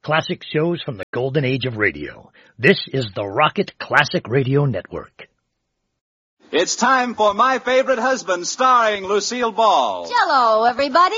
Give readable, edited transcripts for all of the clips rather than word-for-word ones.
classic shows from the golden age of radio. This is the Rocket Classic Radio Network. It's time for My Favorite Husband, starring Lucille Ball. Jell-O, everybody.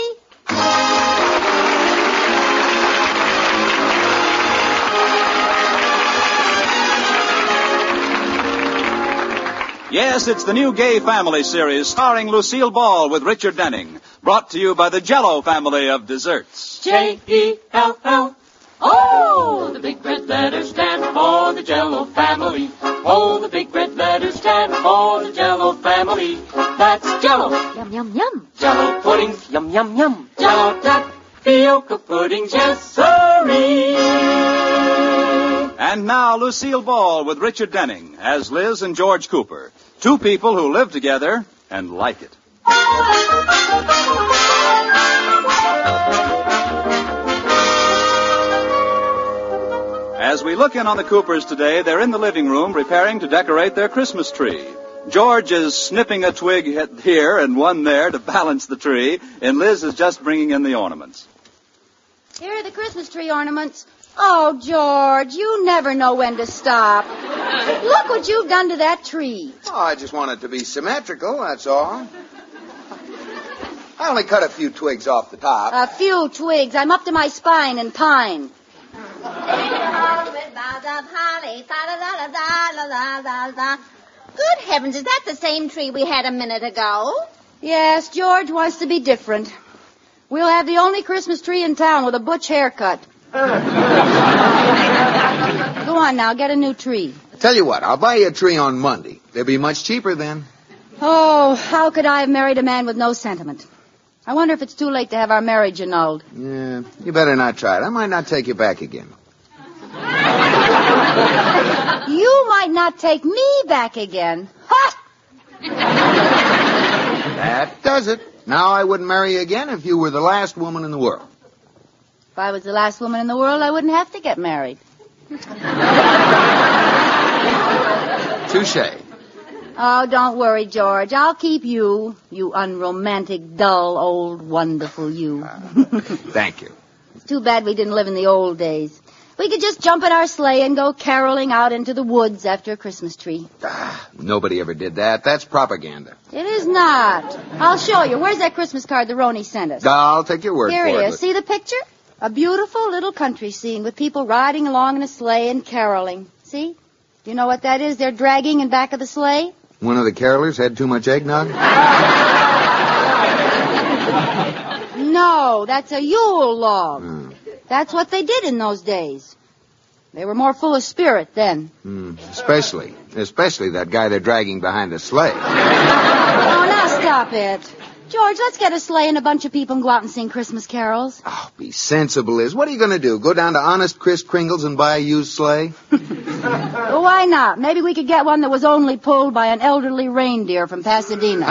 Yes, it's the new Gay Family series starring Lucille Ball with Richard Denning. Brought to you by the Jell-O family of desserts. J-E-L-L. Oh, the big red letters stand for the Jell-O family. Oh, the big red letters stand for the Jell-O family. That's Jell-O. Yum, yum, yum. Jell-O puddings, yum, yum, yum. Jell-O tapioca puddings, yes, sirree. And now Lucille Ball with Richard Denning as Liz and George Cooper. Two people who live together and like it. As we look in on the Coopers today, they're in the living room preparing to decorate their Christmas tree. George is snipping a twig here and one there to balance the tree, and Liz is just bringing in the ornaments. Here are the Christmas tree ornaments. Oh, George, you never know when to stop. Look what you've done to that tree. Oh, I just want it to be symmetrical, that's all. I only cut a few twigs off the top. A few twigs. I'm up to my spine in pine. Good heavens, is that the same tree we had a minute ago? Yes, George wants to be different. We'll have the only Christmas tree in town with a butch haircut. Go on now, get a new tree. Tell you what, I'll buy you a tree on Monday. They'll be much cheaper then. Oh, how could I have married a man with no sentiment? I wonder if it's too late to have our marriage annulled. Yeah, you better not try it. I might not take you back again. You might not take me back again. Ha! That does it. Now I wouldn't marry you again if you were the last woman in the world. If I was the last woman in the world, I wouldn't have to get married. Touché. Oh, don't worry, George. I'll keep you, you unromantic, dull, old, wonderful you. Thank you. It's too bad we didn't live in the old days. We could just jump in our sleigh and go caroling out into the woods after a Christmas tree. Nobody ever did that. That's propaganda. It is not. I'll show you. Where's that Christmas card the Roni sent us? I'll take your word Here for it. Here it is. See the picture? A beautiful little country scene with people riding along in a sleigh and caroling. See? Do you know what that is they're dragging in back of the sleigh? One of the carolers had too much eggnog? No, that's a Yule log. That's what they did in those days. They were more full of spirit then. Especially that guy they're dragging behind the sleigh. Oh, now stop it. George, let's get a sleigh and a bunch of people and go out and sing Christmas carols. Oh, be sensible, Liz. What are you going to do? Go down to Honest Chris Kringle's and buy a used sleigh? Well, why not? Maybe we could get one that was only pulled by an elderly reindeer from Pasadena.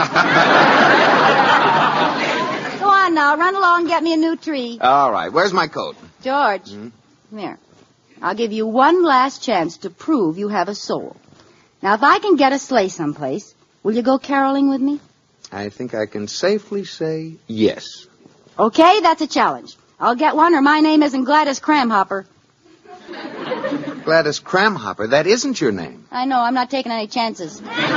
Go on now. Run along and get me a new tree. All right. Where's my coat? George, come here. I'll give you one last chance to prove you have a soul. Now, if I can get a sleigh someplace, will you go caroling with me? I think I can safely say yes. Okay, that's a challenge. I'll get one or my name isn't Gladys Cramhopper. Gladys Cramhopper? That isn't your name. I know, I'm not taking any chances.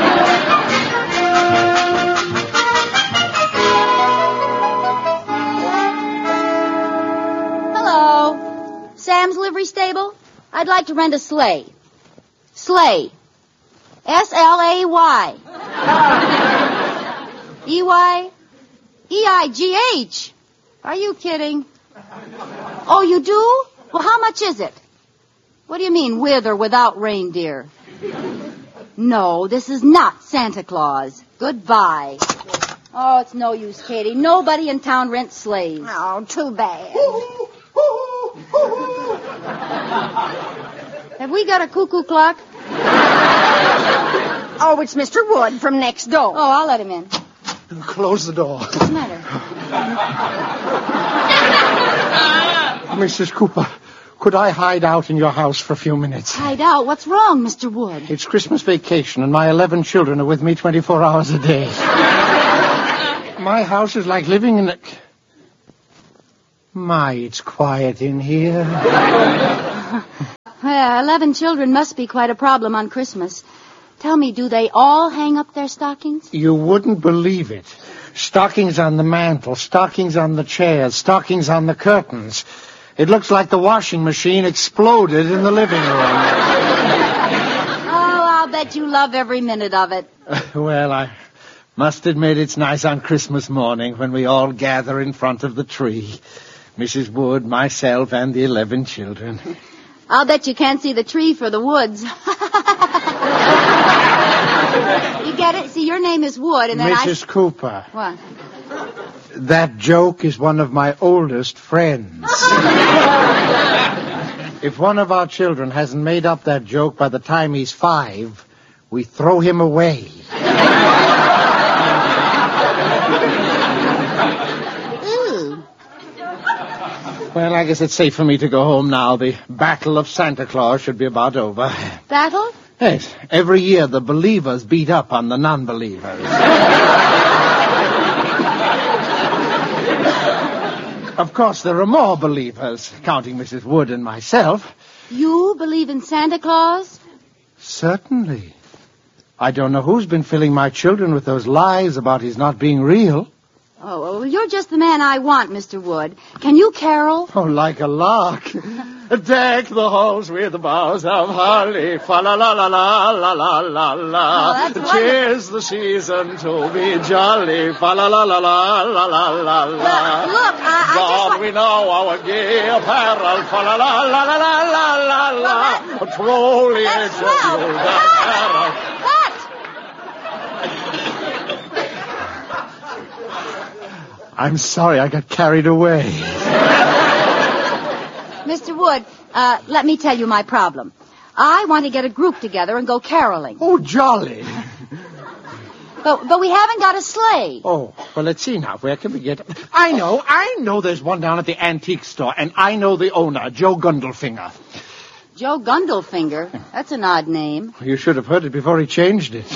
Hello. Sam's Livery Stable? I'd like to rent a sleigh. Sleigh. S-L-A-Y. E-Y? E-I-G-H. Are you kidding? Oh, you do? Well, how much is it? What do you mean, with or without reindeer? No, this is not Santa Claus. Goodbye. Oh, it's no use, Katie. Nobody in town rents sleighs. Oh, too bad. Have we got a cuckoo clock? Oh, it's Mr. Wood from next door. Oh, I'll let him in. Close the door. What's the matter? Mrs. Cooper, could I hide out in your house for a few minutes? Hide out? What's wrong, Mr. Wood? It's Christmas vacation, and my 11 children are with me 24 hours a day. My house is like living in a... My, it's quiet in here. 11 children must be quite a problem on Christmas. Tell me, do they all hang up their stockings? You wouldn't believe it. Stockings on the mantel, stockings on the chairs, stockings on the curtains. It looks like the washing machine exploded in the living room. Oh, I'll bet you love every minute of it. Well, I must admit it's nice on Christmas morning when we all gather in front of the tree. Mrs. Wood, myself, and the 11 children. I'll bet you can't see the tree for the woods. You get it? See, your name is Wood, and then Mrs. Cooper. What? That joke is one of my oldest friends. If one of our children hasn't made up that joke by the time he's 5, we throw him away. Well, I guess it's safe for me to go home now. The Battle of Santa Claus should be about over. Battle? Yes. Every year the believers beat up on the non-believers. Of course, there are more believers, counting Mrs. Wood and myself. You believe in Santa Claus? Certainly. I don't know who's been filling my children with those lies about his not being real. Oh, well, you're just the man I want, Mr. Wood. Can you carol? Oh, like a lark. Deck the halls with boughs of holly. Fa-la-la-la-la-la-la-la-la. Oh, 'Tis the season to be jolly. Fa-la-la-la-la-la-la-la-la. Look, I just God, want... we know our gay apparel. Fa-la-la-la-la-la-la-la-la. Truly That's it's swell. a apparel. Cut! I'm sorry, I got carried away. Mr. Wood, let me tell you my problem. I want to get a group together and go caroling. Oh, jolly. But we haven't got a sleigh. Oh, well, let's see now. Where can we get... I know there's one down at the antique store, and I know the owner, Joe Gundelfinger. Joe Gundelfinger? That's an odd name. You should have heard it before he changed it.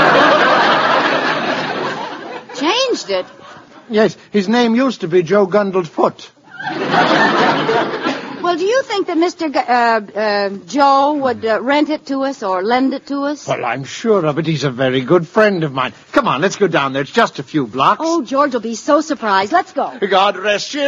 Changed it? Yes, his name used to be Joe Gundelfoot. Well, do you think that Mr. Joe would rent it to us or lend it to us? Well, I'm sure of it. He's a very good friend of mine. Come on, let's go down there. It's just a few blocks. Oh, George will be so surprised. Let's go. God rest you.